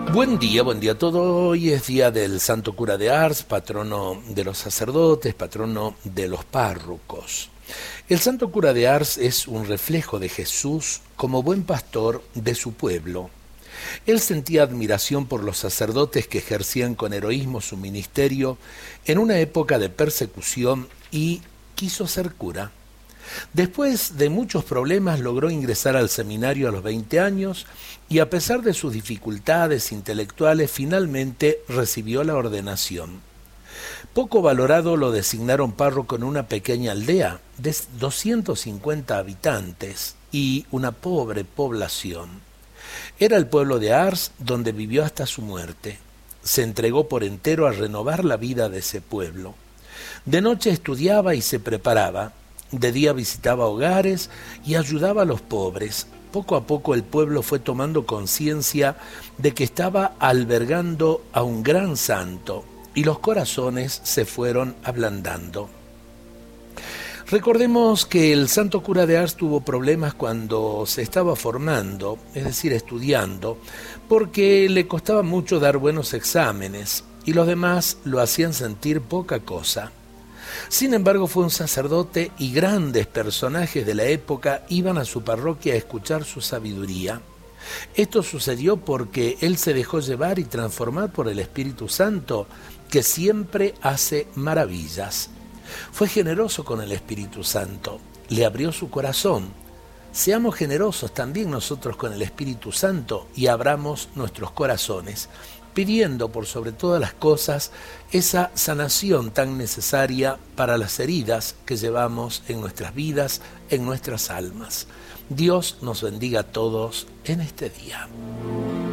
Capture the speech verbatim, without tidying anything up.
Buen día, buen día a todos. Hoy es día del Santo Cura de Ars, patrono de los sacerdotes, patrono de los párrocos. El Santo Cura de Ars es un reflejo de Jesús como buen pastor de su pueblo. Él sentía admiración por los sacerdotes que ejercían con heroísmo su ministerio en una época de persecución y quiso ser cura. Después de muchos problemas logró ingresar al seminario a los veinte años y a pesar de sus dificultades intelectuales finalmente recibió la ordenación. Poco valorado lo designaron párroco en una pequeña aldea de doscientos cincuenta habitantes y una pobre población. Era el pueblo de Ars donde vivió hasta su muerte. Se entregó por entero a renovar la vida de ese pueblo. De noche estudiaba y se preparaba. De día visitaba hogares y ayudaba a los pobres. Poco a poco el pueblo fue tomando conciencia de que estaba albergando a un gran santo y los corazones se fueron ablandando. Recordemos que el Santo Cura de Ars tuvo problemas cuando se estaba formando, es decir, estudiando, porque le costaba mucho dar buenos exámenes y los demás lo hacían sentir poca cosa. Sin embargo, fue un sacerdote y grandes personajes de la época iban a su parroquia a escuchar su sabiduría. Esto sucedió porque él se dejó llevar y transformar por el Espíritu Santo, que siempre hace maravillas. Fue generoso con el Espíritu Santo, le abrió su corazón. Seamos generosos también nosotros con el Espíritu Santo y abramos nuestros corazones, pidiendo por sobre todas las cosas esa sanación tan necesaria para las heridas que llevamos en nuestras vidas, en nuestras almas. Dios nos bendiga a todos en este día.